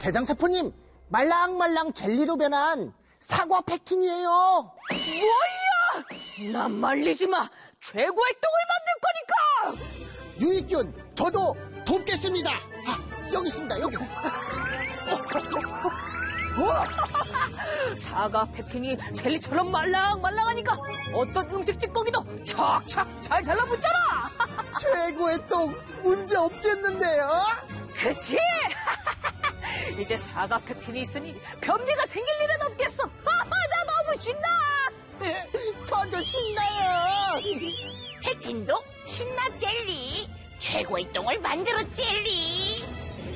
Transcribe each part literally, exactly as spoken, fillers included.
대장세포님, 말랑말랑 젤리로 변한 사과 패틴이에요. 뭐야! 나 말리지 마! 최고의 똥을 만들 거니까! 유익균, 저도 돕겠습니다. 아, 여기 있습니다, 여기. 사과 패틴이 젤리처럼 말랑말랑하니까 어떤 음식 찌꺼기도 촥촥 잘 달라붙잖아! 최고의 똥, 문제 없겠는데요? 그치? 이제 사과 패틴이 있으니 변비가 생길 일은 없겠어! 나 너무 신나! 네, 저도 신나요. 패틴도 신나 젤리. 최고의 똥을 만들어 젤리.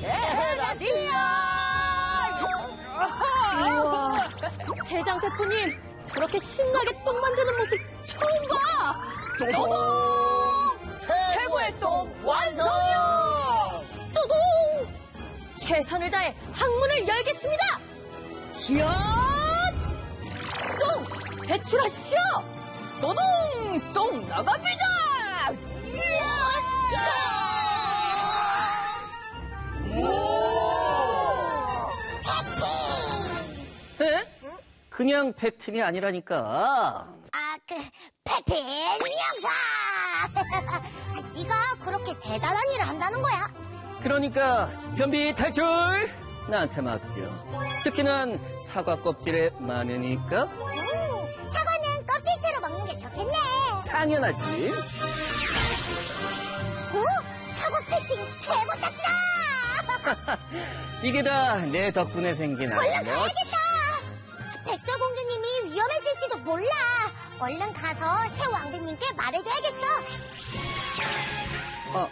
우와, 대장세포님, 저렇게 신나게 똥 만드는 모습 처음 봐! 또동! 최고의 똥 완성! 또동! 최선을 다해 항문을 열겠습니다! 시엇! 똥! 배출하십시오! 또동! 똥 나갑니다! 에? 그냥 패틴이 아니라니까. 아, 그 패틴 영사. 네가 그렇게 대단한 일을 한다는 거야? 그러니까 변비 탈출 나한테 맡겨. 특히난 사과 껍질에 많으니까. 음, 사과는 껍질째로 먹는 게 좋겠네. 당연하지. 오, 사과 패틴 최고 딱지다. 이게 다 내 덕분에 생긴 얼른 아니야. 가야겠다. 백설공주님이 위험해질지도 몰라. 얼른 가서 새 왕비님께 말해줘야겠어. 어.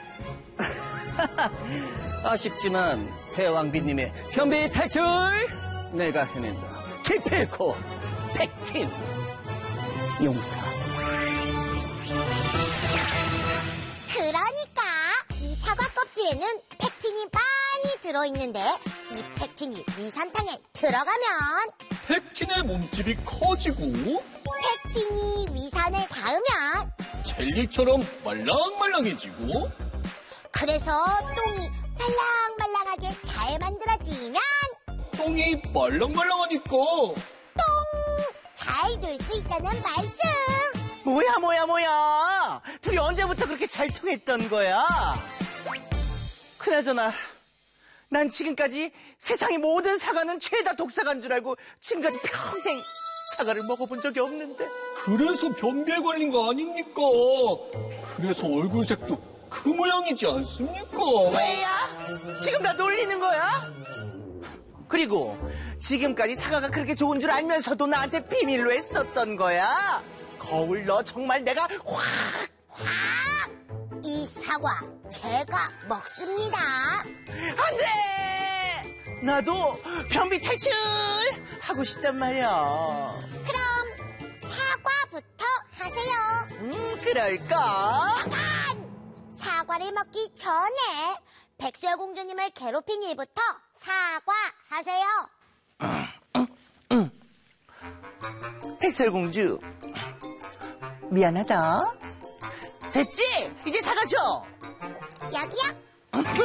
아쉽지만 새 왕비님의 변비 탈출 내가 해낸다. 기필코 패틴 용사. 그러니까 이 사과 껍질에는 팩틴이 많이 들어있는데 이 팩틴이 위산탕에 들어가면 팩틴의 몸집이 커지고 팩틴이 위산을 닿으면 젤리처럼 말랑말랑해지고 그래서 똥이 말랑말랑하게 잘 만들어지면 똥이 말랑말랑하니까 똥 잘 될 수 있다는 말씀. 뭐야 뭐야 뭐야 둘이 언제부터 그렇게 잘 통했던 거야? 그나저나 난 지금까지 세상의 모든 사과는 죄다 독사간 줄 알고 지금까지 평생 사과를 먹어본 적이 없는데. 그래서 변비에 걸린 거 아닙니까? 그래서 얼굴색도 그 모양이지 않습니까? 왜야? 지금 나 놀리는 거야? 그리고 지금까지 사과가 그렇게 좋은 줄 알면서도 나한테 비밀로 했었던 거야? 거울 너 정말 내가 확 아, 이 사과 제가 먹습니다. 안 돼! 나도 변비 탈출 하고 싶단 말이야. 그럼 사과부터 하세요. 음, 그럴까? 잠깐! 사과를 먹기 전에 백설공주님을 괴롭힌 일부터 사과하세요. 백설공주, 미안하다. 됐지? 이제 사과 줘. 여기요?